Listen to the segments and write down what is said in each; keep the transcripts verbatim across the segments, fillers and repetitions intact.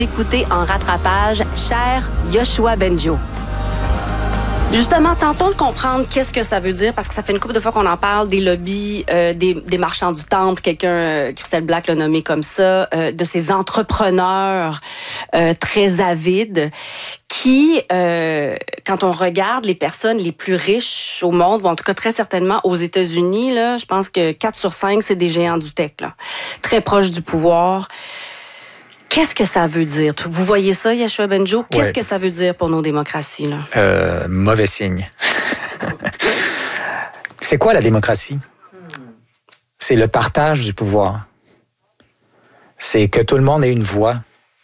Écoutez en rattrapage, cher Yoshua Bengio. Justement, tentons de comprendre qu'est-ce que ça veut dire, parce que ça fait une couple de fois qu'on en parle, des lobbies, euh, des, des marchands du temple, quelqu'un, euh, Christelle Black l'a nommé comme ça, euh, de ces entrepreneurs euh, très avides qui, euh, quand on regarde les personnes les plus riches au monde, ou en tout cas très certainement aux États-Unis, là, je pense que quatre sur cinq, c'est des géants du tech, là, très proches du pouvoir. Qu'est-ce que ça veut dire? Vous voyez ça, Yoshua Bengio? Qu'est-ce ouais. que ça veut dire pour nos démocraties, là? Euh, mauvais signe. C'est quoi la démocratie? C'est le partage du pouvoir. C'est que tout le monde ait une voix.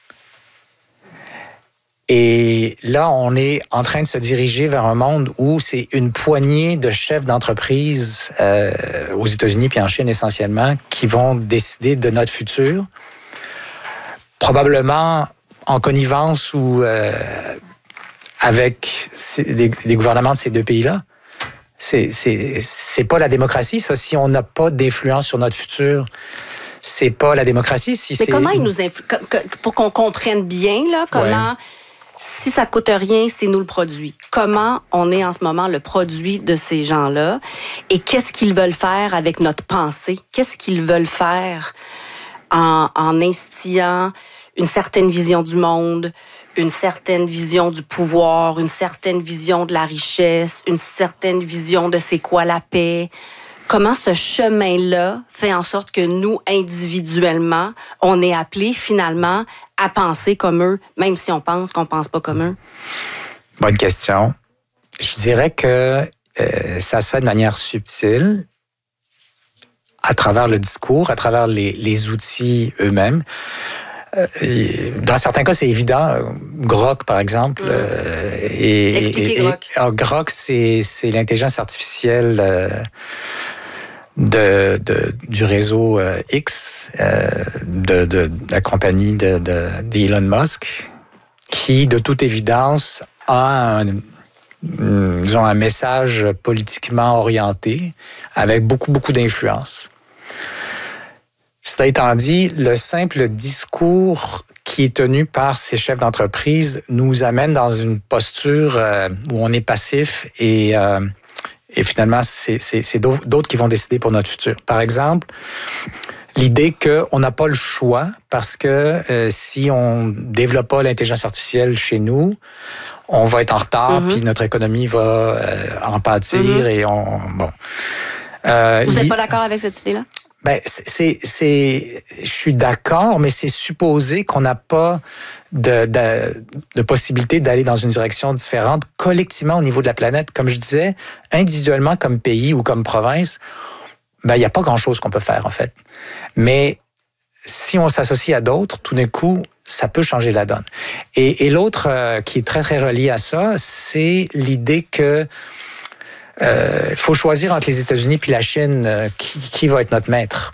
Et là, on est en train de se diriger vers un monde où c'est une poignée de chefs d'entreprise euh, aux États-Unis puis en Chine essentiellement qui vont décider de notre futur. Probablement en connivence ou euh, avec les, les gouvernements de ces deux pays-là. C'est, c'est, c'est pas la démocratie, ça. Si on n'a pas d'influence sur notre futur, c'est pas la démocratie. Si Mais c'est... comment ils nous influencent? Pour qu'on comprenne bien, là, comment, ouais. si ça coûte rien, c'est nous le produit. Comment on est en ce moment le produit de ces gens-là? Et qu'est-ce qu'ils veulent faire avec notre pensée? Qu'est-ce qu'ils veulent faire en, en instillant une certaine vision du monde, une certaine vision du pouvoir, une certaine vision de la richesse, une certaine vision de c'est quoi la paix? Comment ce chemin-là fait en sorte que nous, individuellement, on est appelés finalement à penser comme eux, même si on pense qu'on pense pas comme eux? Bonne question. Je dirais que euh, ça se fait de manière subtile, à travers le discours, à travers les, les outils eux-mêmes. Euh, dans certains cas, c'est évident. Grok, par exemple. Mmh. Euh, et, Expliquez et, Grok. Et, alors, Grok, c'est, c'est l'intelligence artificielle euh, de, de, du réseau euh, X, euh, de, de, de la compagnie de, de, d'Elon Musk, qui, de toute évidence, a un, disons, un message politiquement orienté avec beaucoup, beaucoup d'influence. Cela étant dit, le simple discours qui est tenu par ces chefs d'entreprise nous amène dans une posture euh, où on est passif et, euh, et finalement, c'est, c'est, c'est d'autres qui vont décider pour notre futur. Par exemple, l'idée qu'on n'a pas le choix parce que euh, si on ne développe pas l'intelligence artificielle chez nous, on va être en retard, mm-hmm. puis notre économie va euh, en pâtir mm-hmm. et on... bon. Euh, Vous n'êtes pas d'accord avec cette idée-là? Ben, c'est, c'est, je suis d'accord, mais c'est supposé qu'on n'a pas de, de, de possibilité d'aller dans une direction différente collectivement au niveau de la planète. Comme je disais, individuellement comme pays ou comme province, ben, il n'y a pas grand-chose qu'on peut faire, en fait. Mais si on s'associe à d'autres, tout d'un coup, ça peut changer la donne. Et, et l'autre euh, qui est très, très relié à ça, c'est l'idée que il euh, faut choisir entre les États-Unis puis la Chine euh, qui, qui va être notre maître.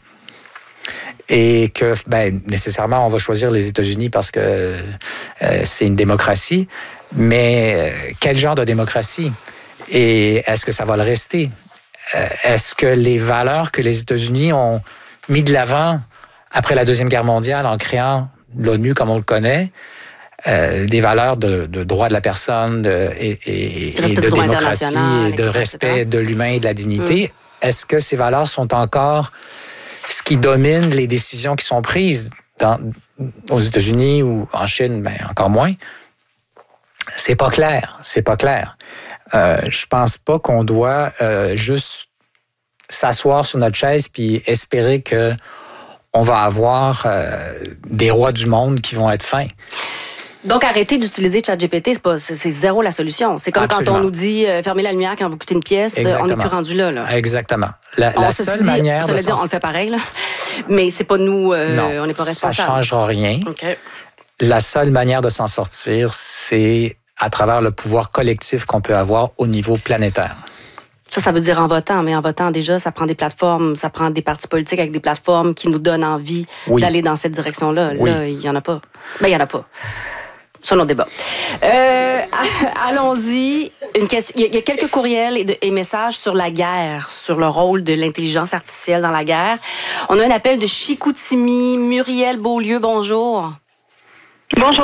Et que, ben, nécessairement, on va choisir les États-Unis parce que euh, c'est une démocratie. Mais euh, quel genre de démocratie? Et est-ce que ça va le rester? Euh, est-ce que les valeurs que les États-Unis ont mis de l'avant après la Deuxième Guerre mondiale en créant l'ONU comme on le connaît, Euh, des valeurs de, de droit de la personne de, et, et, et de démocratie et de respect de l'humain et de la dignité, mmh. est-ce que ces valeurs sont encore ce qui domine les décisions qui sont prises dans, aux États-Unis ou en Chine, ben encore moins? C'est pas clair, c'est pas clair. Euh, je pense pas qu'on doit euh, juste s'asseoir sur notre chaise puis espérer que on va avoir euh, des rois du monde qui vont être fins. Donc, arrêter d'utiliser ChatGPT, c'est, pas, c'est, c'est zéro la solution. C'est comme Absolument. Quand on nous dit euh, fermez la lumière quand vous quittez une pièce, Exactement. On n'est plus rendu là, là. Exactement. La, la seule dit, manière ça de... veut dire, on le fait pareil, là. Mais c'est pas nous, euh, non, on n'est pas responsables. Ça ne changera rien. Okay. La seule manière de s'en sortir, c'est à travers le pouvoir collectif qu'on peut avoir au niveau planétaire. Ça, ça veut dire en votant, mais en votant, déjà, ça prend des plateformes, ça prend des partis politiques avec des plateformes qui nous donnent envie oui. d'aller dans cette direction-là. Oui. Là, il n'y en a pas. Ben, il n'y en a pas. C'est notre débat. Euh, allons-y. Une question. Il y a quelques courriels et, de, et messages sur la guerre, sur le rôle de l'intelligence artificielle dans la guerre. On a un appel de Chicoutimi. Muriel Beaulieu, bonjour. Bonjour.